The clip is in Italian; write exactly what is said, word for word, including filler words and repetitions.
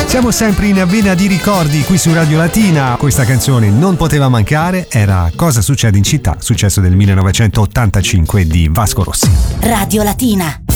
Siamo sempre in vena di ricordi qui su Radio Latina. Questa canzone non poteva mancare, era Cosa succede in città, successo del millenovecentottantacinque di Vasco Rossi. Radio Latina.